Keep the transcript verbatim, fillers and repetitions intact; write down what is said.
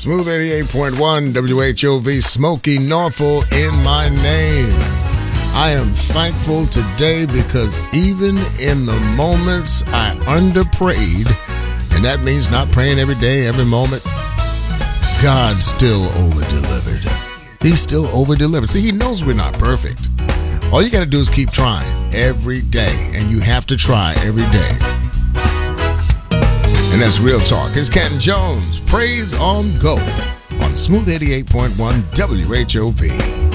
Smooth eighty-eight point one W H O V, Smokey Norfolk in my name. I am thankful today because even in the moments I underprayed, and that means not praying every day, every moment, God still over-delivered. He still over-delivered. See, he knows we're not perfect. All you got to do is keep trying every day, and you have to try every day. And that's Real Talk. It's Canton Jones. Praise on Go on Smooth eighty-eight point one W H O V.